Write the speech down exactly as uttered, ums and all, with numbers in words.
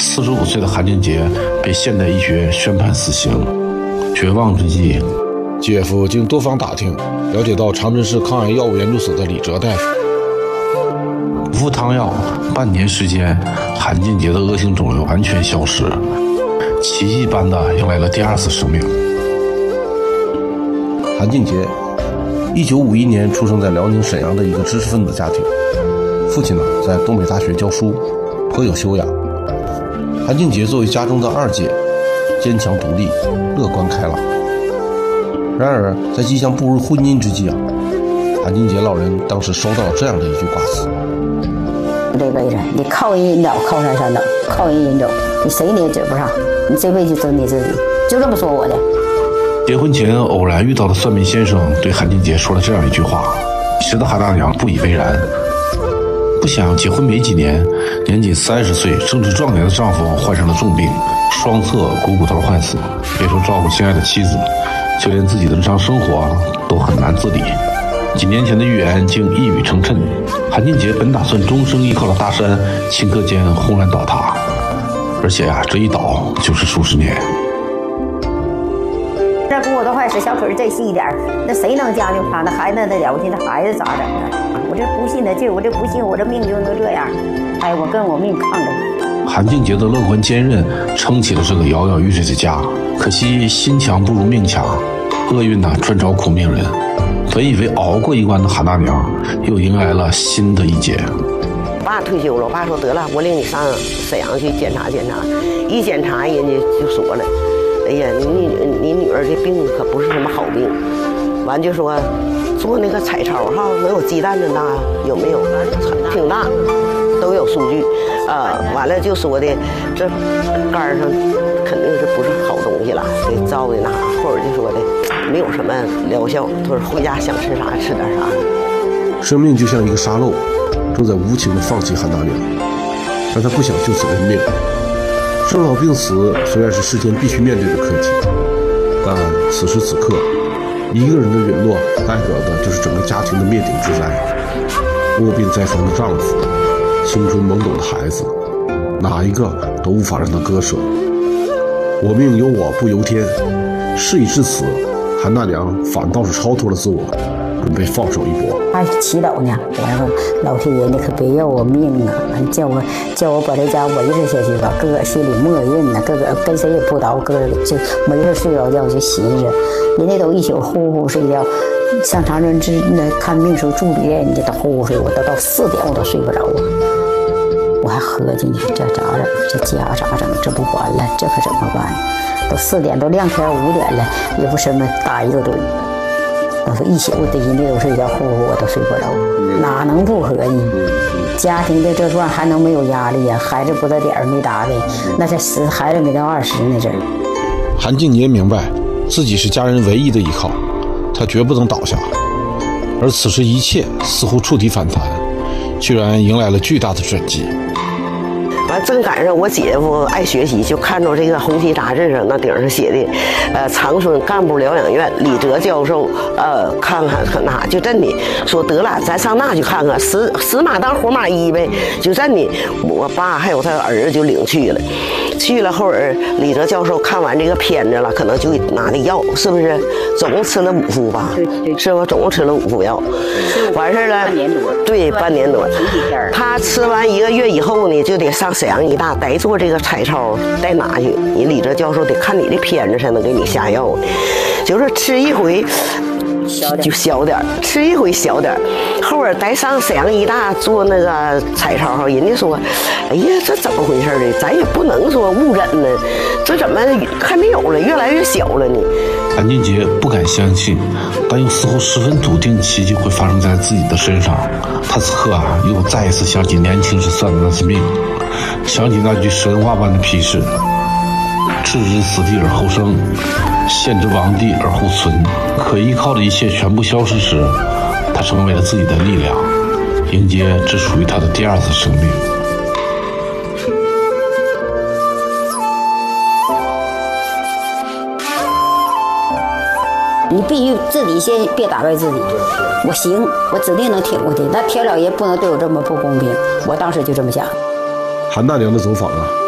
四十五岁的韩静杰被现代医学宣判死刑。绝望之际， 姐夫经多方打听，了解到长春市抗癌药物研究所的李哲大夫， 不服汤药，半年时间，韩静杰的恶性肿瘤完全消失，奇迹般的迎来了第二次生命。 韩静杰，一九五一年出生在辽宁沈阳的一个知识分子家庭，父亲呢在东北大学教书，颇有修养。韩静杰作为家中的二姐，坚强独立，乐观开朗。然而，在即将步入婚姻之际啊，韩静杰老人当时收到了这样的一句挂词： 这辈子你靠人引导，靠山山倒，靠人引走，你谁你也指不上，你这辈子就你自己，就这么说我的。 结婚前偶然遇到的算命先生对韩静杰说了这样一句话，使得韩大娘不以为然。不想结婚没几年，年仅三十岁、正值壮年的丈夫患上了重病，双侧股骨头坏死，别说照顾心爱的妻子，就连自己的日常生活都很难自理。几年前的预言竟一语成谶，韩静杰本打算终生依靠着大山，顷刻间轰然倒塌，而且呀、啊，这一倒就是数十年。 这骨头坏死，小腿再细一点，那谁能将就他？那孩子那了不起，那孩子咋整啊？我这不信的劲儿，我这不信，我这命就能这样。哎，我跟我命抗着。 韩静杰的乐观坚韧撑起了这个摇摇欲坠的家，可惜心强不如命强，厄运呐专找苦命人。本以为熬过一关的韩大娘，又迎来了新的一劫。 我爸退休了，我爸说得了，我领你上沈阳去检查检查。一检查，人家就说了，哎呀，你你你女儿这病可不是什么好病。完就说做那个彩超哈，能有鸡蛋这么大，有没有？挺大，都有数据。呃，完了就说的这肝上肯定是不是好东西了，给照的那，或者就说的没有什么疗效，他说回家想吃啥吃点啥。 生命就像一个沙漏，正在无情地放弃韩大娘，但他不想就此认命。生老病死虽然是世间必须面对的课题，但此时此刻，一个人的陨落代表的就是整个家庭的灭顶之灾。卧病在床的丈夫，青春懵懂的孩子，哪一个都无法让他割舍。我命由我不由天，事已至此，韩大娘反倒是超脱了自我，准备放手一搏。 还祈祷呢，我说老天爷，你可别要我命啊！叫我叫我把这家维持下去吧。哥哥心里默认呢，哥哥跟谁也不叨，哥哥就没事睡着觉就寻思，人家都一宿呼呼睡觉。上长春之那看病时候助理人家都呼呼睡，我都到四点我都睡不着啊。我还合计呢，这咋整？这家咋整？这不完了，这可怎么办？都四点都亮天五点了，也不什么打一个盹。我说一宿的人家都睡觉，呼呼我都睡不着，哪能不合计？家庭的这段还能没有压力呀、啊？孩子不到点儿没打的，那才十孩子没到二十那阵儿。 韩静杰明白自己是家人唯一的依靠。他绝不能倒下，而此时一切似乎触底反弹，居然迎来了巨大的转机。 完正赶上我姐夫爱学习，就看着这个红旗杂志上那顶上写的，呃，长春干部疗养院李哲教授，呃，看看看那就真的说得了，咱上那去看看，死死马当活马医呗，就真的，我爸还有他儿子就领去了。去了后儿，李哲教授看完这个片子了，可能就拿的药，是不是？总共吃了五副吧？ 对对， 是吧？总共吃了五副药，完事儿了。半年多。对，半年多。他吃完一个月以后呢，就得上沈阳医大，得做这个彩超，得拿去。你李哲教授得看你的片子才能给你下药，就是吃一回。就小点儿，吃一回小点儿，后边再上沈阳医大做那个彩超，人家说，哎呀，这怎么回事呢？咱也不能说误诊呢，这怎么还没有了，越来越小了呢？ 韩静杰不敢相信，但又似乎十分笃定奇迹会发生在自己的身上。他此刻啊，又再一次想起年轻时算的那次命，想起那句神话般的批示：置之死地而后生，陷之亡地而后存。可依靠的一切全部消失时，他成为了自己的力量，迎接只属于他的第二次生命。 你必须自己先别打败自己，我行，我指定能挺过去。那天老爷不能对我这么不公平，我当时就这么想。 韩大娘的走访啊，